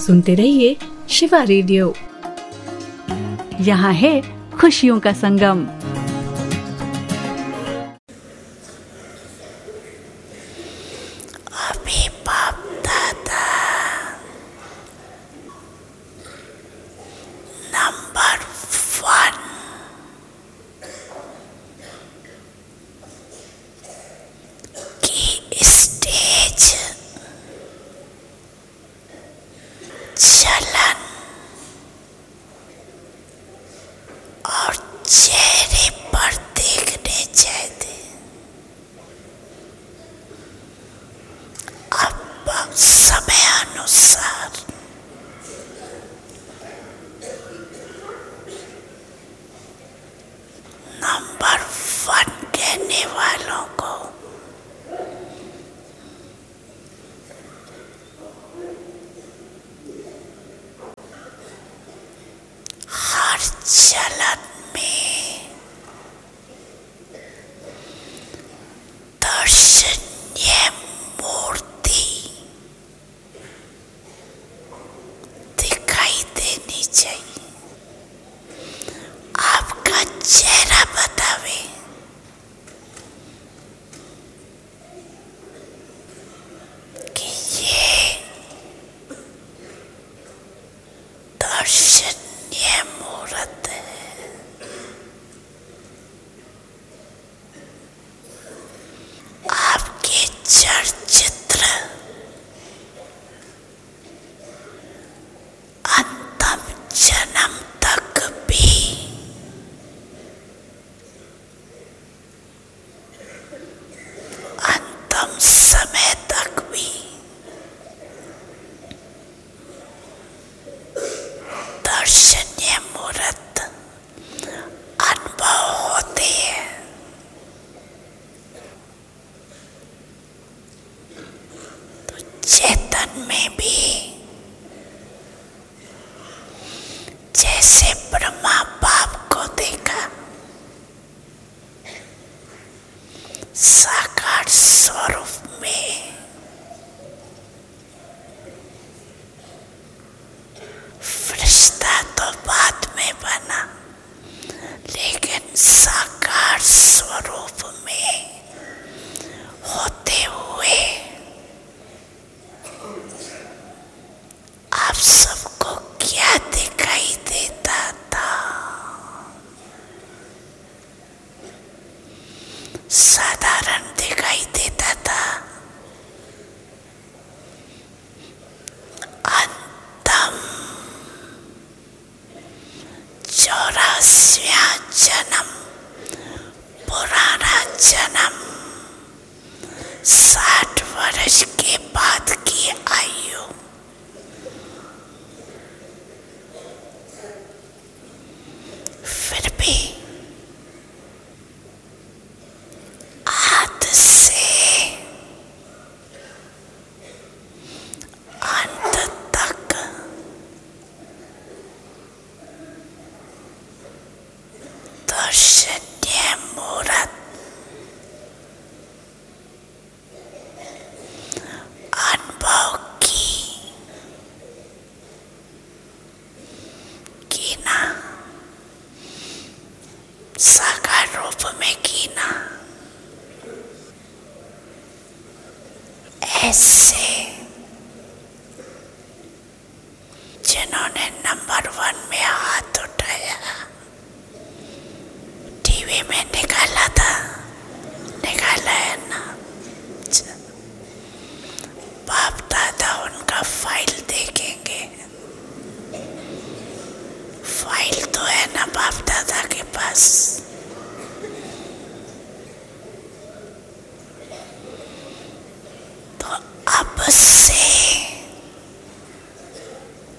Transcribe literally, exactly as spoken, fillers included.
सुनते रहिए शिवा रेडियो। यहाँ है खुशियों का संगम। अभी बाप दादा नंबर वन की स्टेज चलन और चेहरे पर देखने चाहिए। अब समय अनुसार नंबर वन कहने वालों को हर चलन में दर्शनीय मूर्ति दिखाई देनी चाहिए। आपका चेहरा बतावे कि ये दर्शनीय मूर्त है। आपके चलचित्र अंतिम जन्म तक भी अंतिम समय तक भी दर्शनीय मूर्त अनुभव होते हैं। तो चेतन में भी जैसे ब्रह्मा बाप को देखा साकार स्वरूप में, फरिश्ता तो बाद में बना, लेकिन साकार स्वरूप में होते हुए आप सबको क्या दिखाई देता था? साधारण दिखाई देता था। अंतम चौरासियां जन्म, पुराना जन्म, साठ वर्ष के बाद की आयु, फिर भी आद से अंत तक दर्शनीय मूर्त अनुभव की की ना साकार रूप में की ना। ऐसे जिन्होंने नंबर वन में हाथ उठाया, टीवी में निकाला था, निकाला है ना? बाप दादा उनका फाइल देखेंगे। फाइल तो है ना बाप दादा के पास।